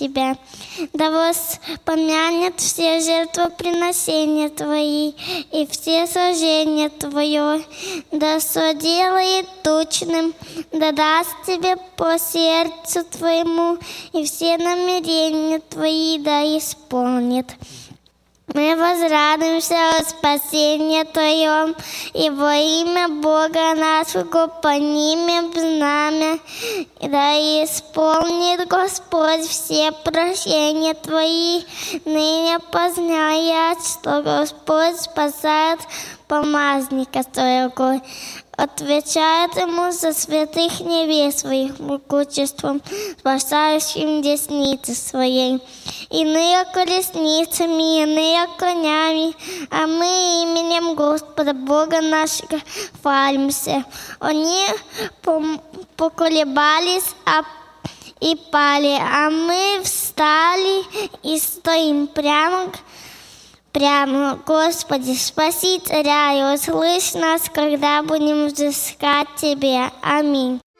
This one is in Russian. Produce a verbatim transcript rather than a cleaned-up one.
Тебя. Да воспомянет все жертвоприношения Твои и все сожжения Твое, да соделает тучным, да даст Тебе по сердцу Твоему, и все намерения Твои да исполнит. Мы возрадуемся о спасении Твоем, и во имя Бога нашего поднимем знамя, да исполнит Господь все прощения Твои. Ныне познай я, что Господь спасает помазника Твоего, отвечает ему за святых небес своих могуществом, спасающим десницы своей. Иные колесницами, иные конями, а мы именем Господа Бога нашего хвалимся. Они поколебались а и пали, а мы встали и стоим прямо, прямо. Господи, спаси царя и услышь нас, когда будем взыскать Тебе. Аминь.